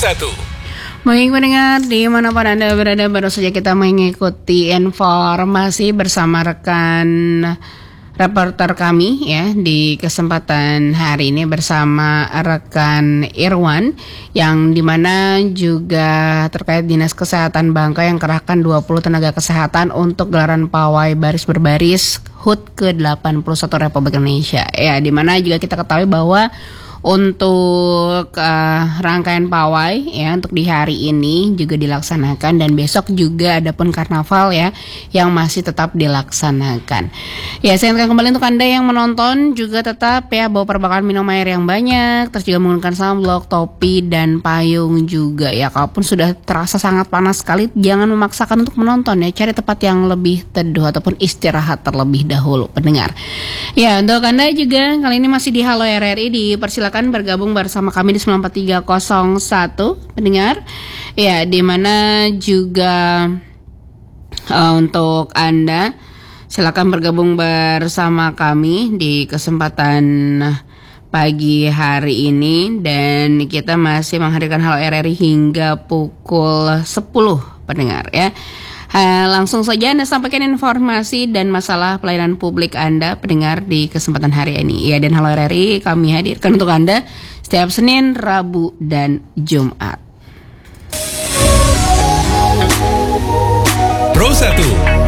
1. Baik pendengar, dimanapun Anda berada, baru saja kita mengikuti informasi bersama rekan reporter kami ya di kesempatan hari ini bersama rekan Irwan, yang dimana juga terkait Dinas Kesehatan Bangka yang kerahkan 20 tenaga kesehatan untuk gelaran pawai baris berbaris HUT ke-81 Republik Indonesia ya, dimana juga kita ketahui bahwa untuk rangkaian pawai ya untuk di hari ini juga dilaksanakan, dan besok juga ada pun karnaval ya yang masih tetap dilaksanakan. Ya, saya ingatkan kembali untuk Anda yang menonton juga tetap ya bawa perbekalan minum air yang banyak, terus juga menggunakan sunblock, topi dan payung juga ya. Kalaupun sudah terasa sangat panas sekali, jangan memaksakan untuk menonton ya, cari tempat yang lebih teduh ataupun istirahat terlebih dahulu pendengar. Ya, untuk Anda juga kali ini masih di Halo RRI, dipersilakan bergabung bersama kami di 94301 pendengar ya, dimana juga untuk Anda silakan bergabung bersama kami di kesempatan pagi hari ini, dan kita masih menghadirkan Halo RRI hingga pukul 10 pendengar ya. Langsung saja Anda sampaikan informasi dan masalah pelayanan publik Anda pendengar di kesempatan hari ini ya, dan Halo RRI kami hadirkan untuk Anda setiap Senin, Rabu, dan Jumat. Pro 1